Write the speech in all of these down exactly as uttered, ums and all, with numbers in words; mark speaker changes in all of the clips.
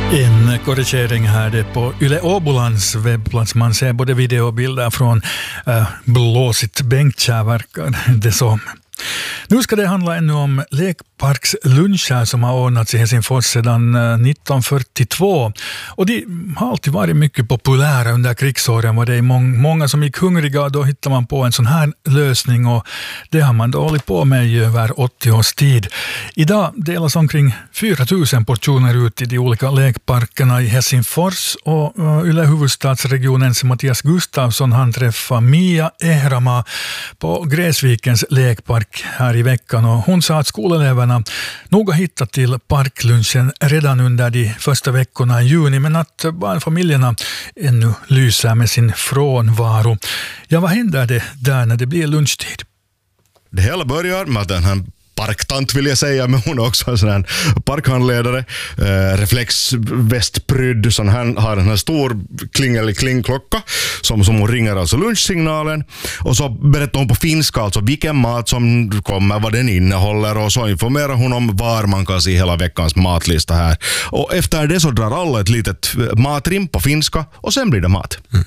Speaker 1: En korrigering här det på Yle Åbolands webbplats. Man ser både video och bilder från äh, blåsigt bänkkär verkar det som. Nu ska det handla ännu om lekparksluncher som har ordnats i Helsingfors sedan nitton fyrtiotvå. Och de har alltid varit mycket populära under krigsåren. Var det är många som gick hungriga och då hittar man på en sån här lösning. Och det har man då hållit på med i över åttio års tid. Idag delas omkring fyra tusen portioner ut i de olika lekparkerna i Helsingfors. Och Yle huvudstadsregionens Mattias Gustafsson han träffar Mia Ehrama på Gräsvikens lekpark här i veckan och hon sa att skoleleverna nog har hittat till parklunchen redan under de första veckorna i juni men att barnfamiljerna ännu lyser med sin frånvaro. Ja, vad händer det där när det blir lunchtid?
Speaker 2: Det hela börjar med att den här parktant vill jag säga, men hon är också en sån här parkhandledare, eh, reflexvästprydd, sån här, har en här stor klingel-klingklocka som, som hon ringer alltså lunchsignalen och så berättar hon på finska alltså vilken mat som kommer, vad den innehåller och så informerar hon om var man kan se hela veckans matlista här. Och efter det så drar alla ett litet matrim på finska och sen blir det mat. Mm.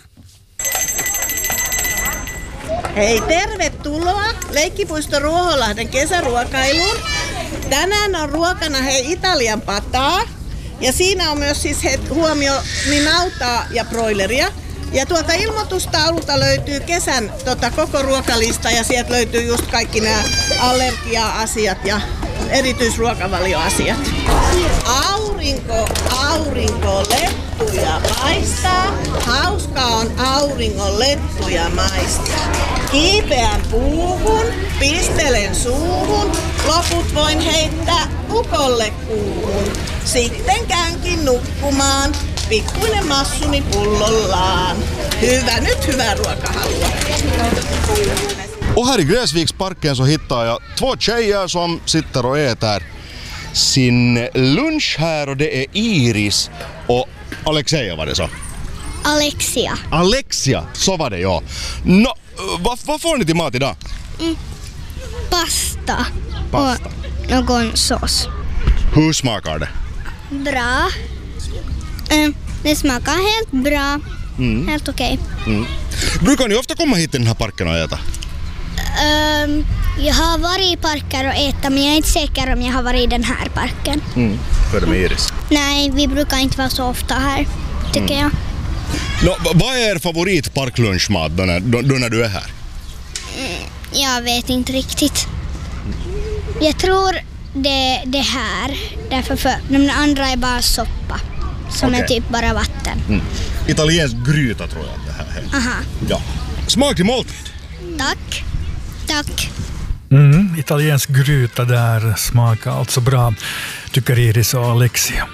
Speaker 3: Hei, tervetuloa Leikkipuisto Ruoholahden kesäruokailuun. Tänään on ruokana hei Italian pataa ja siinä on myös siis he, huomio niin nautaa ja broileria. Ja tuolta ilmoitustaululta löytyy kesän tota, koko ruokalista ja sieltä löytyy just kaikki nämä allergia-asiat ja erityisruokavalioasiat. Aurinko, aurinko, lettuja maistaa. Hauskaa on auringon lettuja maistaa. Kiipeän puuhun, pistelen suuhun, loput voin heittää ukolle kuuhun. Sitten käynkin nukkumaan, pikkuinen massuni pullollaan. Hyvä, nyt hyvää ruokahalua.
Speaker 2: Och här i Gräsviksparken så hittar jag två tjejer som sitter och äter sin lunch här och det är Iris och Alexeja var det så?
Speaker 4: Alexia.
Speaker 2: Alexia, så var det ja. Nå, vad, vad får ni till mat idag?
Speaker 4: Mm. Pasta.
Speaker 2: Pasta.
Speaker 4: Och någon sås.
Speaker 2: Hur smakar det?
Speaker 4: Bra. Mm, det smakar helt bra.
Speaker 2: Mm.
Speaker 4: Helt okej. Okay.
Speaker 2: Mm. Brukar ni ofta komma hit till den här parken och äta?
Speaker 4: Um, jag har varit i parker och äta men jag är inte säker om jag har varit i den här parken.
Speaker 2: Mm. För det med Iris?
Speaker 4: Nej, vi brukar inte vara så ofta här, tycker mm. jag.
Speaker 2: Nå, vad är er favoritparklunchmat då när, då, då när du är här?
Speaker 4: Mm, jag vet inte riktigt. Jag tror det, det här, därför för de andra är bara soppa. Som okay. är typ bara vatten.
Speaker 2: Mm. Italiensk gryta tror jag att det här är.
Speaker 4: Aha.
Speaker 2: Ja. Smaklig måltid.
Speaker 4: Tack. Tack.
Speaker 1: Mm, italiensk gryta där smakar alltså bra, tycker Iris och Alexia.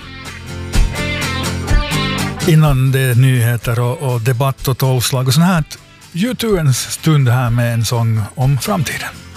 Speaker 1: Innan det är nyheter och, och debatt och tolvslag och sånt här, gör du en stund här med en sång om framtiden.